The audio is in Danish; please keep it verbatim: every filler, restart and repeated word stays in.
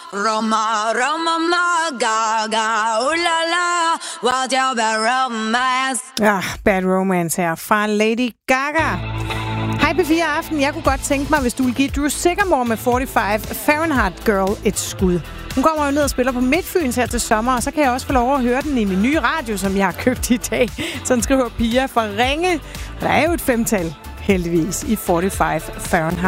Roma, Roma, ma, gaga, uh, la, la, what's your bad romance? Ja, Bad Romance her fra Lady Gaga. Hej P fire Aften. Jeg kunne godt tænke mig, hvis du vil give Drew Sigamore med femogfyrre Fahrenheit Girl et skud. Hun kommer jo ned og spiller på Midtfyns her til sommer, og så kan jeg også få lov at høre den i min nye radio, som jeg har købt i dag. Sådan skriver Pia fra Ringe. Der er jo et femtal, heldigvis, i femogfyrre Fahrenheit.